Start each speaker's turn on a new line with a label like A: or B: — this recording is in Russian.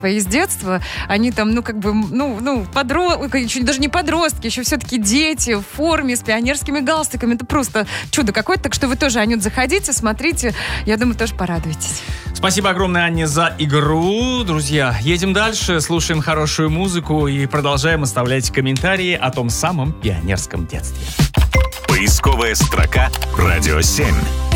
A: из детства, они там, еще даже не подростки, еще все-таки дети в форме, с пионерскими галстуками. Это просто чудо какое-то. Так что вы тоже, Анют, заходите, смотрите. Я думаю, тоже порадуетесь.
B: Спасибо огромное, Анне, за игру. Друзья, едем дальше, слушаем хорошую музыку и продолжаем оставлять комментарии о том самом пионерском детстве.
C: Поисковая строка «Радио 7».